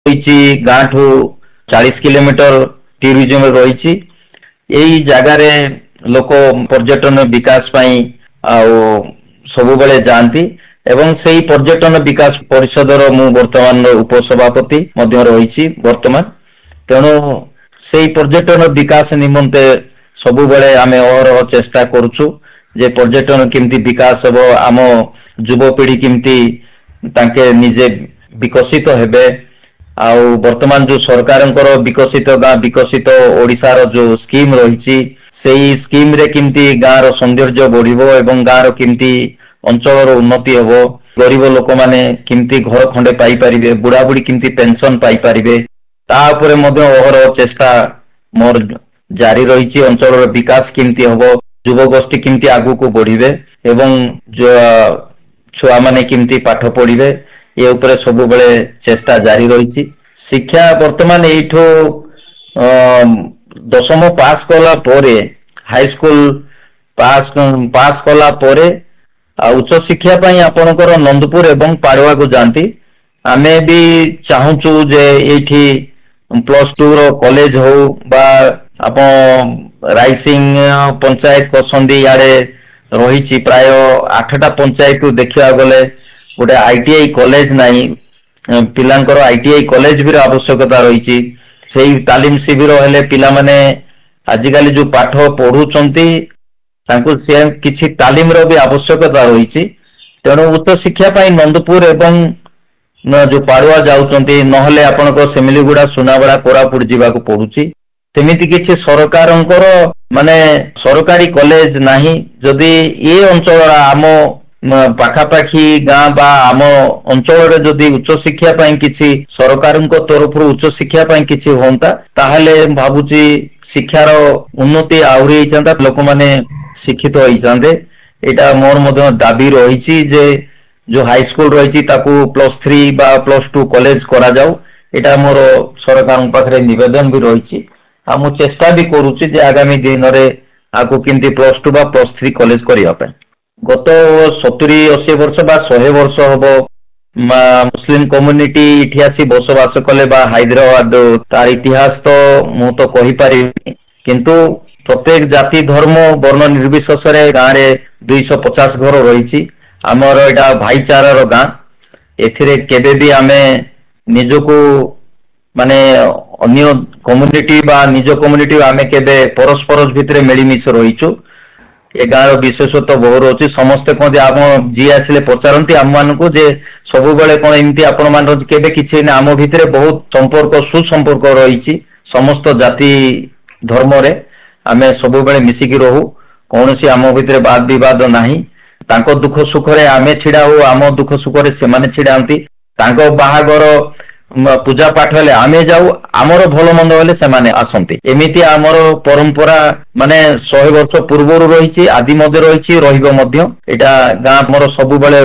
गाँ ठू 40 kilometre tourism रही यही जगार लोक पर्यटन विकास सब बेले जाती एवं से पर्यटन विकास परिषदर मु वर्तमान उपसभापति रही वर्तमान तेणु से पर्यटन विकास निमंते सबु बेले आमे अहरह चेष्टा करुचु जे पर्यटन केमती विकास हम आम युवपीढ़ी केमती तांके निजे विकसित हेबे आउ वर्तमान जो सरकार विकसित गाँ विकसित ओडिशार जो स्कीम रही स्कीम रे किमती गाँव सौंदर्य बढ़िबो एवं गाँव किमती अंचल उन्नति हेबो गरीब लोक माने किमती घर खंडे पाई परिबे बुढ़ा बुढ़ी किमती पेंशन पाई परिबे ता उपरे मध्य अहरह चेष्टा मोर जारी रही अंचल विकास किमती हेबो युवगोष्ठी किमती आगु को बढ़िबे एवं जो छुआ माने किमती पाठ पढ़िबे ये उपरे सब बेले चेष्टा जारी रही शिक्षा वर्तमान एठो दशम पास कला परे हाई स्कूल पास कला परे उच्च शिक्षा पाई आपनकर नंदपुर एवं पाड़वा को जानती आमे भी चाहूचु जे एठी +2 रो कॉलेज हो बा आपण राइसिंग पंचायत कसंदी याडे रही प्राय 8टा पंचायत देखा गले गोटे आईटीआई कॉलेज नहीं पिलांकर आईटीआई कॉलेज भी आवश्यकता रही से तालीम शिविर हेले पिला माने आजिकल जो पाठ पढ़ुचंती तांको से किछि तालीम रो भी आवश्यकता रही तेणु उच्च शिक्षा पाई नंदपुर एवं जो पाड़ुआ जाउचंती नहले आपनको सेमिलीगुड़ा सुनाबड़ा कोरापुट जीवाको पड़ुची सेमिति किछि सरकारंकर माने सरकारी कॉलेज नहीं जदि ये अंचल आम पाखापाखी गाँ बा आम अंचल जदि उच्च शिक्षा पाई किछि सरकार तरफ उच्च शिक्षा पाई किछि होंता ताहले भाबुची शिक्षार उन्नति आहुरी होइचंता लोक माने शिक्षित होइचंदे एटा मोर मध्य दाबी रही जे जो हाई स्कूल रही ताकू +3 बा +2 कॉलेज करा जाऊ एटा मोर सरकार पाखरे निवेदन भी रही मु चेष्टा भी करुच्ची जे आगामी दिन रे आकु किंती +2 बा +3 कॉलेज करिया पे गत 70-80 वर्ष बा 100 वर्ष हबो मुस्लिम कम्युनिटी इति आसी बसवास कले बा हैदराबाद तार इतिहास तो मु तो कहि पारि किंतु प्रत्येक जाति धर्म वर्ण निर्विशेष रे गाँ रे 250 घर रही आमर एटा भाईचारार गाँ एथिरे केबे भी आमे निजको माने अन्य कम्युनिटी बा निज कम्युनिटी आमे केबे परस्पर भितरे मिलीमिश रहीचु ए गाँव विशेषत्व बहुत अच्छी समस्ते कहते आप जी आसिले पचारती आम मान को जे सब बेले कौन एमती आपण मान केबे किछि ना आम भितरे बहुत संपर्क सुसंपर्क रही समस्त जाति धर्म रे आमे सब बेले मिसिकी रहू कौन सी आम भितरे वाद विवाद नाही तांको दुख सुख रे आमे छिड़ा हो आम दुख सुख रे से माने छिड़ांती तांको बाहागर पूजा पाठ हेले आमे जाऊ आमर भल मंद हेले से माने आसंती एमिति आमर परंपरा माने 100 वर्ष पूर्व रही आदि मध्य रही रहिबो मध्य एटा गाँ मोर सब बेले